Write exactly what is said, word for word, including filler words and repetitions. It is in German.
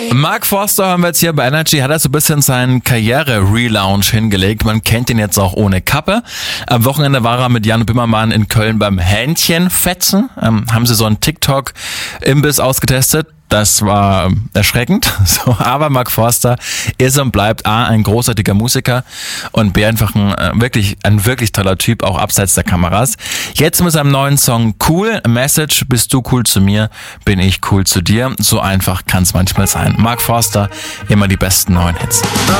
Mark Forster haben wir jetzt hier bei Energy, hat er so ein bisschen seinen Karriere-Relaunch hingelegt. Man kennt ihn jetzt auch ohne Kappe. Am Wochenende war er mit Jan Böhmermann in Köln beim Hähnchenfetzen. Ähm, haben sie so einen TikTok-Imbiss ausgetestet. Das war erschreckend. So, aber Mark Forster ist und bleibt A, ein großartiger Musiker und B, einfach ein wirklich, ein wirklich toller Typ, auch abseits der Kameras. Jetzt mit seinem neuen Song Cool, Message, bist du cool zu mir, bin ich cool zu dir. So einfach kann es manchmal sein. Mark Forster, immer die besten neuen Hits.